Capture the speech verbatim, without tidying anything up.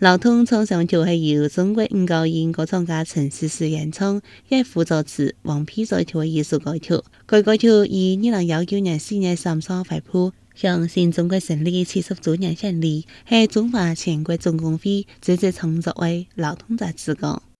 老通創上就係由中國五九音歌唱家陳思思演唱，亦輔作詞王丕在調嘅藝術歌曲。該歌曲於二零一九年四月三十號發布，向新中國成立七十週年獻禮，係中華全國總工會積極創作為老通雜誌歌。